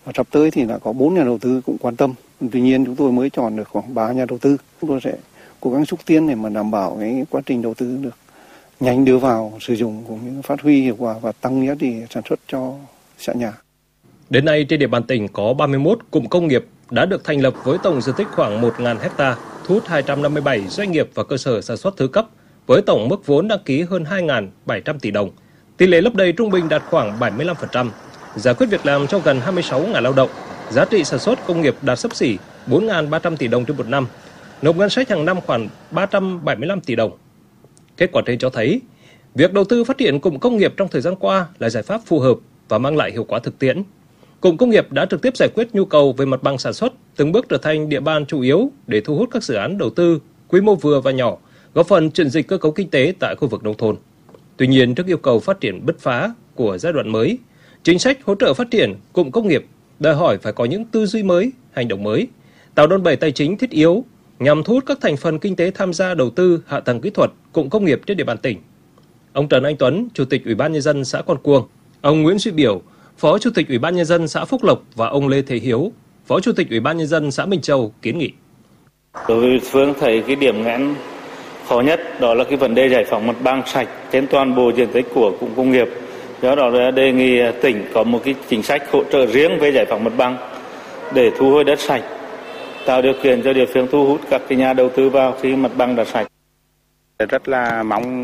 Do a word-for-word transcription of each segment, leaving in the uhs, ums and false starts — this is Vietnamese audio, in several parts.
Và sắp tới thì đã có bốn nhà đầu tư cũng quan tâm. Tuy nhiên chúng tôi mới chọn được khoảng ba nhà đầu tư. Chúng tôi sẽ cố gắng xúc tiến để mà đảm bảo cái quá trình đầu tư được nhanh đưa vào sử dụng cũng như phát huy hiệu quả và tăng giá trị sản xuất cho xã nhà. Đến nay trên địa bàn tỉnh có ba mươi mốt cụm công nghiệp đã được thành lập với tổng diện tích khoảng một nghìn ha, thu hút hai trăm năm mươi bảy doanh nghiệp và cơ sở sản xuất thứ cấp với tổng mức vốn đăng ký hơn hai nghìn bảy trăm tỷ đồng. Tỷ lệ lấp đầy trung bình đạt khoảng bảy mươi lăm phần trăm, giải quyết việc làm cho gần hai mươi sáu nghìn lao động, giá trị sản xuất công nghiệp đạt xấp xỉ bốn nghìn ba trăm tỷ đồng trên một năm, nộp ngân sách hàng năm khoảng ba trăm bảy mươi lăm tỷ đồng. Kết quả trên cho thấy, việc đầu tư phát triển cụm công nghiệp trong thời gian qua là giải pháp phù hợp và mang lại hiệu quả thực tiễn. Cụm công nghiệp đã trực tiếp giải quyết nhu cầu về mặt bằng sản xuất, từng bước trở thành địa bàn chủ yếu để thu hút các dự án đầu tư quy mô vừa và nhỏ, góp phần chuyển dịch cơ cấu kinh tế tại khu vực nông thôn. Tuy nhiên, trước yêu cầu phát triển bứt phá của giai đoạn mới, chính sách hỗ trợ phát triển cụm công nghiệp đòi hỏi phải có những tư duy mới, hành động mới, tạo đòn bẩy tài chính thiết yếu nhằm thu hút các thành phần kinh tế tham gia đầu tư hạ tầng kỹ thuật cụm công nghiệp trên địa bàn tỉnh. Ông Trần Anh Tuấn, Chủ tịch Ủy ban Nhân dân xã Con Cuông, ông Nguyễn Duy Biểu, Phó Chủ tịch Ủy ban Nhân dân xã Phúc Lộc và ông Lê Thế Hiếu, Phó Chủ tịch Ủy ban Nhân dân xã Minh Châu kiến nghị. Đối với phương thấy cái điểm nghẽn khó nhất đó là cái vấn đề giải phóng mặt bằng sạch trên toàn bộ diện tích của cụm công nghiệp. Do đó là đề nghị tỉnh có một cái chính sách hỗ trợ riêng về giải phóng mặt bằng để thu hồi đất sạch, tạo điều kiện cho địa phương thu hút các cái nhà đầu tư vào khi mặt bằng đã sạch. Rất là mong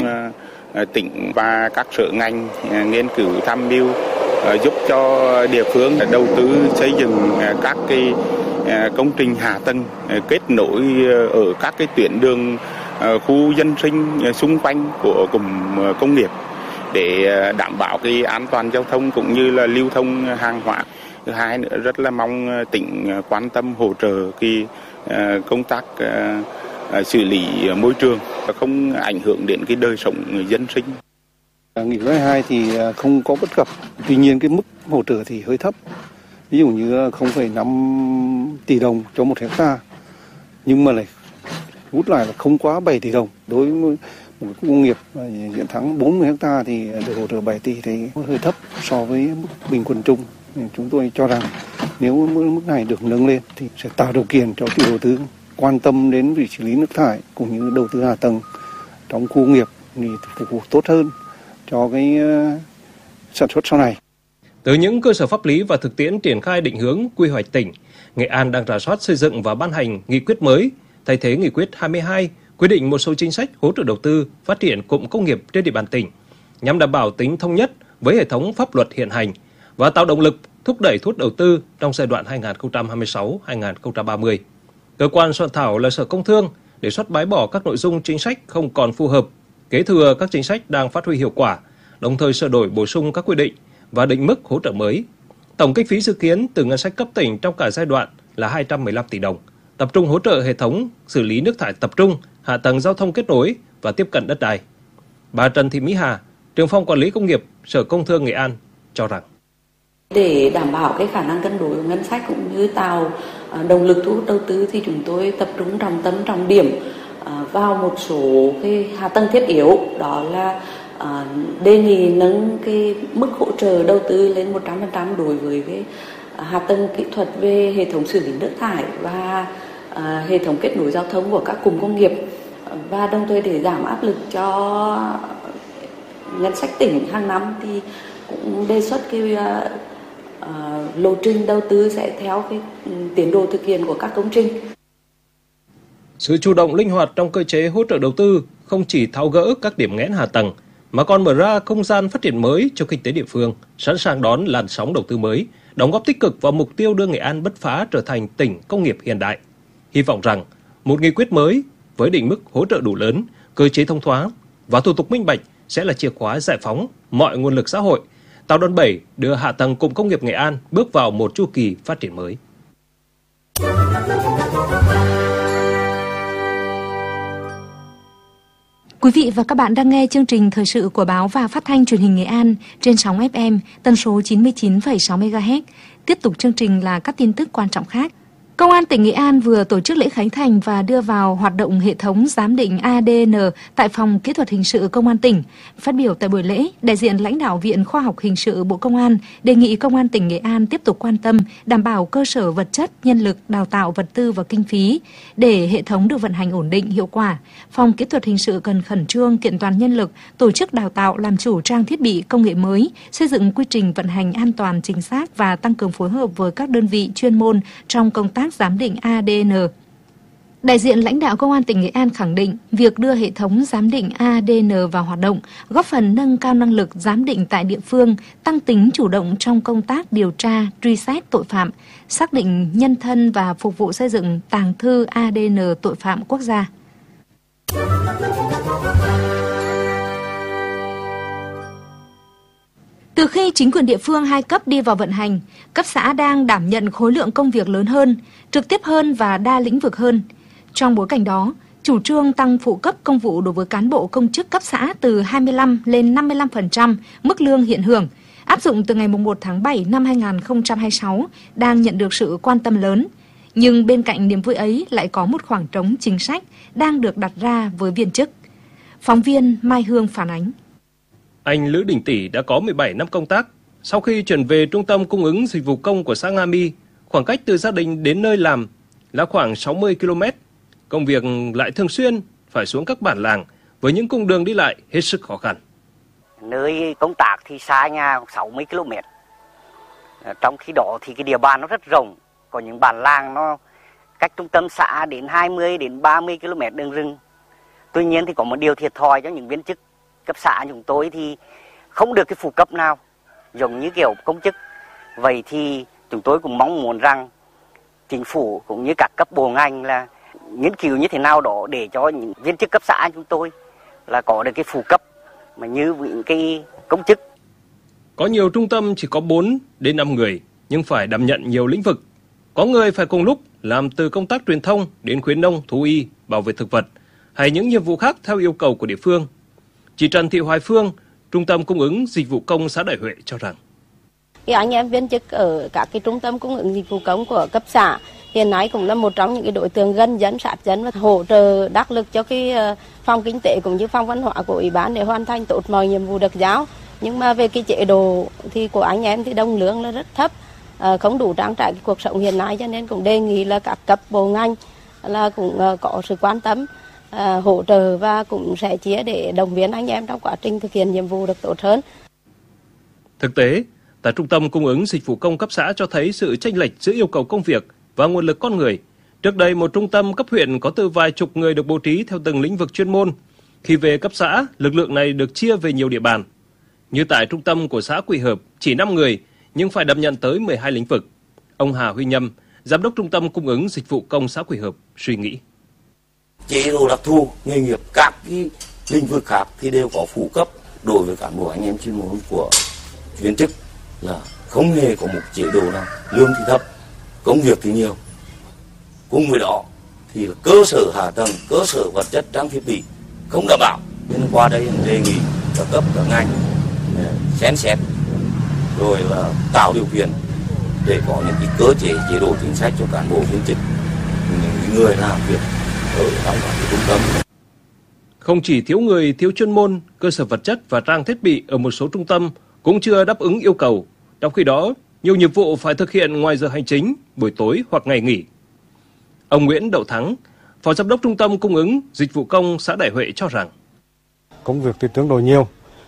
tỉnh và các sở ngành nghiên cứu tham mưu giúp cho địa phương đầu tư xây dựng các cái công trình hạ tầng kết nối ở các cái tuyến đường khu dân sinh xung quanh của cụm công nghiệp để đảm bảo cái an toàn giao thông cũng như là lưu thông hàng hóa. Thứ hai nữa rất là mong tỉnh quan tâm hỗ trợ cái công tác xử lý môi trường và không ảnh hưởng đến cái đời sống dân sinh. Nghị quyết hai thì không có bất cập, tuy nhiên cái mức hỗ trợ thì hơi thấp. Ví dụ như không phẩy năm tỷ đồng cho một hecta, nhưng mà lại rút lại là không quá bảy tỷ đồng. Đối với một công nghiệp diện thắng bốn mươi hecta thì được hỗ trợ bảy tỷ thì hơi thấp so với mức bình quân chung. Chúng tôi cho rằng nếu mức này được nâng lên thì sẽ tạo điều kiện cho chủ đầu tư quan tâm đến việc xử lý nước thải cũng như đầu tư hạ tầng trong khu công nghiệp thì phục vụ tốt hơn cho cái sản xuất sau này. Từ những cơ sở pháp lý và thực tiễn triển khai định hướng quy hoạch tỉnh, Nghệ An đang rà soát xây dựng và ban hành nghị quyết mới thay thế nghị quyết hai mươi hai quy định một số chính sách hỗ trợ đầu tư phát triển cụm công nghiệp trên địa bàn tỉnh nhằm đảm bảo tính thông nhất với hệ thống pháp luật hiện hành và tạo động lực thúc đẩy thu hút đầu tư trong giai đoạn hai nghìn không trăm hai mươi sáu đến hai nghìn không trăm ba mươi. Cơ quan soạn thảo là Sở Công Thương đề xuất bãi bỏ các nội dung chính sách không còn phù hợp, kế thừa các chính sách đang phát huy hiệu quả, đồng thời sửa đổi bổ sung các quy định và định mức hỗ trợ mới. Tổng kinh phí dự kiến từ ngân sách cấp tỉnh trong cả giai đoạn là hai trăm mười lăm tỷ đồng, tập trung hỗ trợ hệ thống xử lý nước thải tập trung, hạ tầng giao thông kết nối và tiếp cận đất đai. Bà Trần Thị Mỹ Hà, trưởng phòng quản lý công nghiệp, Sở Công Thương Nghệ An cho rằng để đảm bảo cái khả năng cân đối của ngân sách cũng như tạo động lực thu hút đầu tư thì chúng tôi tập trung trọng tâm trọng điểm vào một số cái hạ tầng thiết yếu, đó là đề nghị nâng cái mức hỗ trợ đầu tư lên một trăm phần trăm đối với cái hạ tầng kỹ thuật về hệ thống xử lý nước thải và hệ thống kết nối giao thông của các cụm công nghiệp, và đồng thời để giảm áp lực cho ngân sách tỉnh hàng năm thì cũng đề xuất cái uh, lộ trình đầu tư sẽ theo cái tiến độ thực hiện của các công trình. Sự chủ động linh hoạt trong cơ chế hỗ trợ đầu tư không chỉ tháo gỡ các điểm nghẽn hạ tầng mà còn mở ra không gian phát triển mới cho kinh tế địa phương, sẵn sàng đón làn sóng đầu tư mới, đóng góp tích cực vào mục tiêu đưa Nghệ An bứt phá trở thành tỉnh công nghiệp hiện đại. Hy vọng rằng một nghị quyết mới với định mức hỗ trợ đủ lớn, cơ chế thông thoáng và thủ tục minh bạch sẽ là chìa khóa giải phóng mọi nguồn lực xã hội, tạo đòn bẩy đưa hạ tầng cụm công nghiệp Nghệ An bước vào một chu kỳ phát triển mới. Quý vị và các bạn đang nghe chương trình thời sự của báo và phát thanh truyền hình Nghệ An trên sóng ép em tần số chín mươi chín phẩy sáu mê ga héc. Tiếp tục chương trình là các tin tức quan trọng khác. Công an tỉnh Nghệ An vừa tổ chức lễ khánh thành và đưa vào hoạt động hệ thống giám định a đê en tại Phòng Kỹ thuật Hình sự Công an tỉnh. Phát biểu tại buổi lễ, đại diện lãnh đạo Viện Khoa học Hình sự Bộ Công an đề nghị Công an tỉnh Nghệ An tiếp tục quan tâm, đảm bảo cơ sở vật chất, nhân lực, đào tạo vật tư và kinh phí để hệ thống được vận hành ổn định, hiệu quả. Phòng Kỹ thuật Hình sự cần khẩn trương kiện toàn nhân lực, tổ chức đào tạo làm chủ trang thiết bị công nghệ mới, xây dựng quy trình vận hành an toàn, chính xác và tăng cường phối hợp với các đơn vị chuyên môn trong công tác giám định a đê en. Đại diện lãnh đạo Công an tỉnh Nghệ An khẳng định việc đưa hệ thống giám định a đê en vào hoạt động góp phần nâng cao năng lực giám định tại địa phương, tăng tính chủ động trong công tác điều tra, truy xét tội phạm, xác định nhân thân và phục vụ xây dựng tàng thư a đê en tội phạm quốc gia. Từ khi chính quyền địa phương hai cấp đi vào vận hành, cấp xã đang đảm nhận khối lượng công việc lớn hơn, trực tiếp hơn và đa lĩnh vực hơn. Trong bối cảnh đó, chủ trương tăng phụ cấp công vụ đối với cán bộ công chức cấp xã từ hai mươi lăm lên năm mươi lăm phần trăm mức lương hiện hưởng, áp dụng từ ngày mùng một tháng bảy năm hai nghìn không trăm hai mươi sáu đang nhận được sự quan tâm lớn. Nhưng bên cạnh niềm vui ấy lại có một khoảng trống chính sách đang được đặt ra với viên chức. Phóng viên Mai Hương phản ánh. Anh Lữ Đình Tỉ đã có mười bảy năm công tác. Sau khi chuyển về Trung tâm Cung ứng Dịch vụ Công của xã Nga My, khoảng cách từ gia đình đến nơi làm là khoảng sáu mươi ki lô mét. Công việc lại thường xuyên phải xuống các bản làng với những cung đường đi lại hết sức khó khăn. Nơi công tác thì xa nhà sáu mươi ki lô mét. Trong khi đó thì cái địa bàn nó rất rộng, có những bản làng nó cách trung tâm xã đến hai mươi đến ba mươi ki lô mét đường rừng. Tuy nhiên thì có một điều thiệt thòi cho những viên chức cấp xã chúng tôi thì không được cái phụ cấp nào giống như kiểu công chức. Vậy thì chúng tôi cũng mong muốn rằng chính phủ cũng như các cấp bộ ngành là nghiên cứu như thế nào đó để cho những viên chức cấp xã chúng tôi là có được cái phụ cấp mà như những cái công chức. Có nhiều trung tâm chỉ có bốn đến năm người nhưng phải đảm nhận nhiều lĩnh vực. Có người phải cùng lúc làm từ công tác truyền thông đến khuyến nông, thú y, bảo vệ thực vật hay những nhiệm vụ khác theo yêu cầu của địa phương. Chị Trần Thị Hoài Phương, Trung tâm Cung ứng Dịch vụ Công xã Đại Huệ cho rằng Cái anh em viên chức ở các cái trung tâm cung ứng dịch vụ công của cấp xã hiện nay cũng là một trong những cái đối tượng gần dân, sát dân và hỗ trợ đắc lực cho cái phòng kinh tế cũng như phòng văn hóa của ủy ban để hoàn thành tốt mọi nhiệm vụ được giao. Nhưng mà về cái chế độ thì của anh em thì đồng lương là rất thấp, không đủ trang trải cái cuộc sống hiện nay, cho nên cũng đề nghị là các cấp bộ ngành là cũng có sự quan tâm, hỗ trợ và cũng sẽ chia để động viên anh em trong quá trình thực hiện nhiệm vụ được tốt hơn. Thực tế, tại Trung tâm Cung ứng Dịch vụ Công cấp xã cho thấy sự chênh lệch giữa yêu cầu công việc và nguồn lực con người. Trước đây, một trung tâm cấp huyện có từ vài chục người được bố trí theo từng lĩnh vực chuyên môn. Khi về cấp xã, lực lượng này được chia về nhiều địa bàn. Như tại trung tâm của xã Quỳ Hợp, chỉ năm người, nhưng phải đảm nhận tới mười hai lĩnh vực. Ông Hà Huy Nhâm, Giám đốc Trung tâm Cung ứng Dịch vụ Công xã Quỳ Hợp, suy nghĩ. Chế độ đặc thù, nghề nghiệp, các cái lĩnh vực khác thì đều có phụ cấp đối với cán bộ anh em chuyên môn của viên chức, là không hề có một chế độ nào, lương thì thấp, công việc thì nhiều. Cùng với đó thì cơ sở hạ tầng, cơ sở vật chất, trang thiết bị không đảm bảo. Nên qua đây đề nghị các cấp các ngành xem xét rồi là tạo điều kiện để có những cái cơ chế chế độ chính sách cho cán bộ viên chức, những người làm việc ở trong các trung tâm. Không chỉ thiếu người, thiếu chuyên môn, cơ sở vật chất và trang thiết bị ở một số trung tâm cũng chưa đáp ứng yêu cầu. Trong khi đó, nhiều nhiệm vụ phải thực hiện ngoài giờ hành chính, buổi tối hoặc ngày nghỉ. Ông Nguyễn Đậu Thắng, Phó Giám đốc Trung tâm Cung ứng Dịch vụ Công xã Đại Huệ cho rằng công việc thì tương đối nhiều,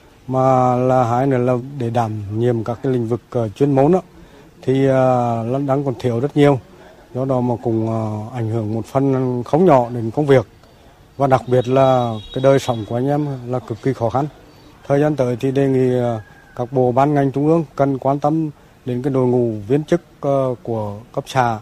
mà là hai nữa là để đảm nhiệm các cái lĩnh vực uh, chuyên môn đó, thì uh, đang còn thiếu rất nhiều. Do đó mà cũng uh, ảnh hưởng một phần không nhỏ đến công việc, và đặc biệt là cái đời sống của anh em là cực kỳ khó khăn. Thời gian tới thì đề nghị uh, các bộ ban ngành trung ương cần quan tâm đến cái đội ngũ viên chức uh, của cấp xã.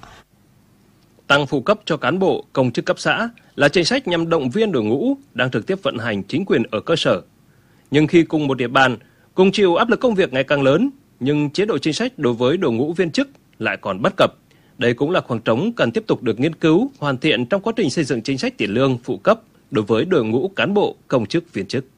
Tăng phụ cấp cho cán bộ, công chức cấp xã là chính sách nhằm động viên đội ngũ đang trực tiếp vận hành chính quyền ở cơ sở. Nhưng khi cùng một địa bàn, cùng chịu áp lực công việc ngày càng lớn, nhưng chế độ chính sách đối với đội ngũ viên chức lại còn bất cập. Đây cũng là khoảng trống cần tiếp tục được nghiên cứu, hoàn thiện trong quá trình xây dựng chính sách tiền lương phụ cấp đối với đội ngũ cán bộ, công chức, viên chức.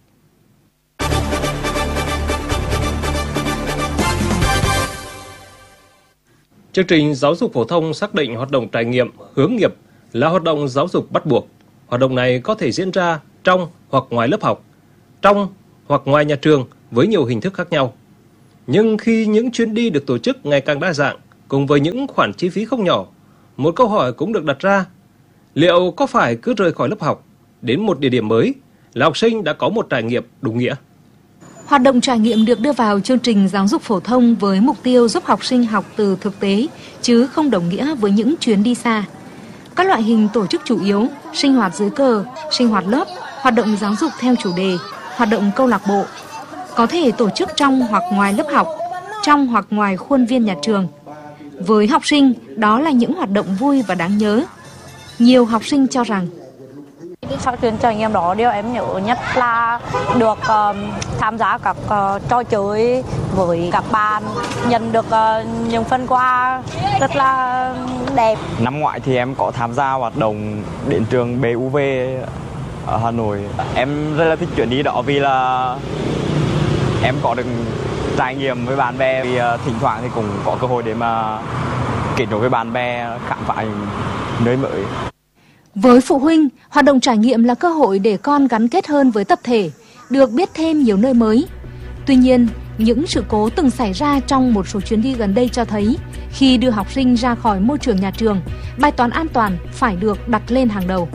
Chương trình giáo dục phổ thông xác định hoạt động trải nghiệm, hướng nghiệp là hoạt động giáo dục bắt buộc. Hoạt động này có thể diễn ra trong hoặc ngoài lớp học, trong hoặc ngoài nhà trường với nhiều hình thức khác nhau. Nhưng khi những chuyến đi được tổ chức ngày càng đa dạng, cùng với những khoản chi phí không nhỏ, một câu hỏi cũng được đặt ra. Liệu có phải cứ rời khỏi lớp học, đến một địa điểm mới là học sinh đã có một trải nghiệm đúng nghĩa? Hoạt động trải nghiệm được đưa vào chương trình giáo dục phổ thông với mục tiêu giúp học sinh học từ thực tế, chứ không đồng nghĩa với những chuyến đi xa. Các loại hình tổ chức chủ yếu, sinh hoạt dưới cờ, sinh hoạt lớp, hoạt động giáo dục theo chủ đề, hoạt động câu lạc bộ, có thể tổ chức trong hoặc ngoài lớp học, trong hoặc ngoài khuôn viên nhà trường. Với học sinh, đó là những hoạt động vui và đáng nhớ. Nhiều học sinh cho rằng sau chuyến trải nghiệm đó, điều em nhớ nhất là được uh, tham gia các uh, trò chơi với các bạn, nhận được uh, những phần quà rất là đẹp. Năm ngoái thì em có tham gia hoạt động đến trường bê u vê ở Hà Nội. Em rất là thích chuyến đi đó vì là em có được trải nghiệm với bạn bè, vì uh, thỉnh thoảng thì cũng có cơ hội để mà kết nối với bạn bè, khám phá những nơi mới. Với phụ huynh, hoạt động trải nghiệm là cơ hội để con gắn kết hơn với tập thể, được biết thêm nhiều nơi mới. Tuy nhiên, những sự cố từng xảy ra trong một số chuyến đi gần đây cho thấy, khi đưa học sinh ra khỏi môi trường nhà trường, bài toán an toàn phải được đặt lên hàng đầu.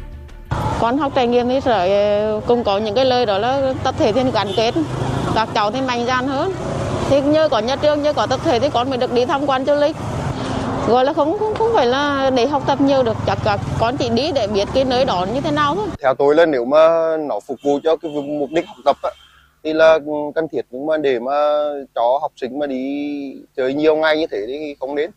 Con học trải nghiệm thì sẽ cùng có những cái lời đó là tập thể thì gắn kết, các cháu thì mạnh dạn hơn. Thì nhờ có nhà trường, nhờ có tập thể thì con mới được đi tham quan du lịch. Gọi là không, không không phải là để học tập nhiều được, chắc cả con chỉ đi để biết cái nơi đó như thế nào thôi. Theo tôi là nếu mà nó phục vụ cho cái mục đích học tập á, thì là cần thiết, nhưng mà để mà cho học sinh mà đi chơi nhiều ngày như thế thì không đến.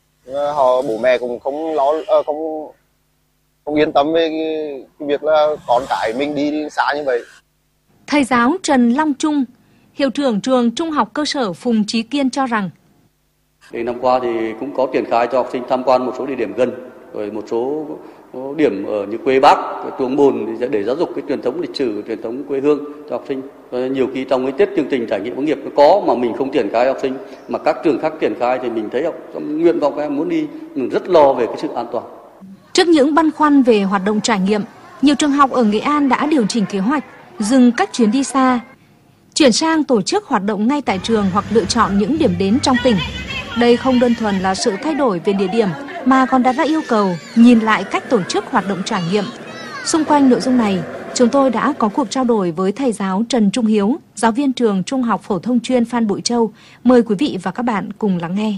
Họ bố mẹ cũng không lo, không không yên tâm về cái, cái việc là con cái mình đi xa như vậy. Thầy giáo Trần Long Trung, hiệu trưởng trường Trung học cơ sở Phùng Chí Kiên cho rằng Đến năm qua thì cũng có triển khai cho học sinh tham quan một số địa điểm gần, rồi một số điểm ở như quê Bác, Tuồng Bồn để giáo dục cái truyền thống lịch sử, truyền thống quê hương cho học sinh. Rồi nhiều khi trong cái tiết chương trình trải nghiệm hướng nghiệp nó có mà mình không triển khai học sinh, mà các trường khác triển khai thì mình thấy học trong nguyện vọng các em muốn đi, mình rất lo về cái sự an toàn. Trước những băn khoăn về hoạt động trải nghiệm, nhiều trường học ở Nghệ An đã điều chỉnh kế hoạch, dừng các chuyến đi xa, chuyển sang tổ chức hoạt động ngay tại trường hoặc lựa chọn những điểm đến trong tỉnh. Đây không đơn thuần là sự thay đổi về địa điểm mà còn đặt ra yêu cầu nhìn lại cách tổ chức hoạt động trải nghiệm. Xung quanh nội dung này, chúng tôi đã có cuộc trao đổi với thầy giáo Trần Trung Hiếu, giáo viên trường Trung học phổ thông chuyên Phan Bội Châu. Mời quý vị và các bạn cùng lắng nghe.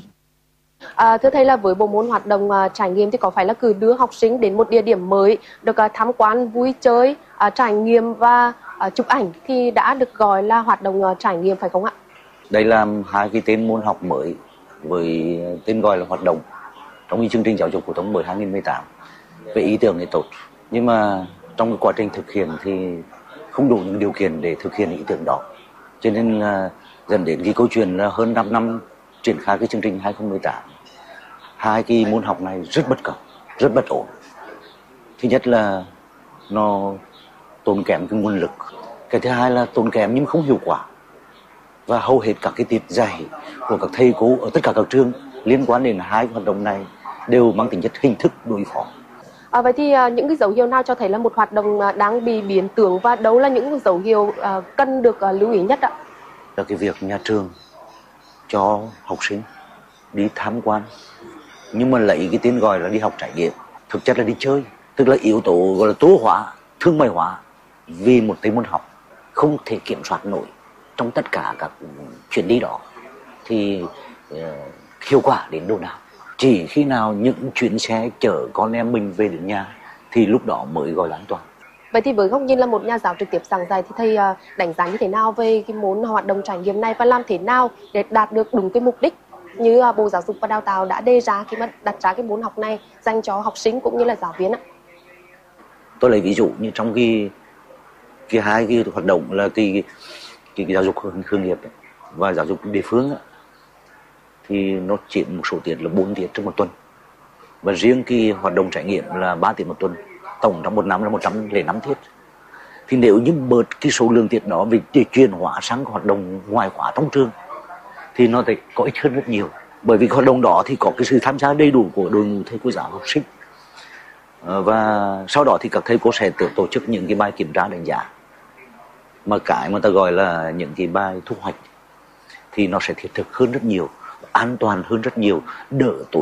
À, thưa thầy, là với bộ môn hoạt động uh, trải nghiệm thì có phải là cứ đưa học sinh đến một địa điểm mới, được uh, tham quan, vui chơi, uh, trải nghiệm và uh, chụp ảnh thì đã được gọi là hoạt động uh, trải nghiệm phải không ạ? Đây là hai cái tên môn học mới với tên gọi là hoạt động trong cái chương trình giáo dục phổ thông mới hai nghìn không trăm mười tám. Về ý tưởng thì tốt, nhưng mà trong cái quá trình thực hiện thì không đủ những điều kiện để thực hiện ý tưởng đó, cho nên là dẫn đến cái câu chuyện là hơn năm năm triển khai cái chương trình hai nghìn không trăm mười tám, hai cái môn học này rất bất cập, rất bất ổn. Thứ nhất là nó tốn kém cái nguồn lực, cái thứ hai là tốn kém nhưng không hiệu quả, và hầu hết các cái tiết dạy của các thầy cô ở tất cả các trường liên quan đến hai hoạt động này đều mang tính chất hình thức đối phó. À, vậy thì uh, những cái dấu hiệu nào cho thấy là một hoạt động uh, đang bị biến tướng, và đâu là những dấu hiệu uh, cần được uh, lưu ý nhất ạ? Là cái việc nhà trường cho học sinh đi tham quan nhưng mà lấy cái tên gọi là đi học trải nghiệm, thực chất là đi chơi, tức là yếu tố gọi là tố hóa, thương mại hóa vì một cái môn học không thể kiểm soát nổi trong tất cả các chuyến đi đó thì uh, hiệu quả đến đâu nào? Chỉ khi nào những chuyến xe chở con em mình về đến nhà thì lúc đó mới gọi là an toàn. Vậy thì với góc nhìn là một nhà giáo trực tiếp giảng dạy thì thầy uh, đánh giá như thế nào về cái môn hoạt động trải nghiệm này, và làm thế nào để đạt được đúng cái mục đích như uh, Bộ Giáo dục và Đào tạo đã đề ra khi mà đặt ra cái môn học này dành cho học sinh cũng như là giáo viên ạ? Tôi lấy ví dụ như trong cái cái hai cái hoạt động là cái cái, cái giáo dục hướng nghiệp và giáo dục địa phương ấy, thì nó chỉ một số tiết là bốn tiết trong một tuần, và riêng cái hoạt động trải nghiệm là ba tiết một tuần, tổng trong một năm là một trăm lẻ năm tiết. Thì nếu như bớt cái số lượng tiết đó vì chuyển hóa sang hoạt động ngoài khóa trong trường thì nó sẽ có ích hơn rất nhiều. Bởi vì hoạt động đó thì có cái sự tham gia đầy đủ của đội ngũ thầy cô giáo học sinh. Và sau đó thì các thầy cô sẽ tự tổ chức những cái bài kiểm tra đánh giá, mà cái mà ta gọi là những cái bài thu hoạch thì nó sẽ thiết thực hơn rất nhiều, an toàn hơn rất nhiều, đỡ tốn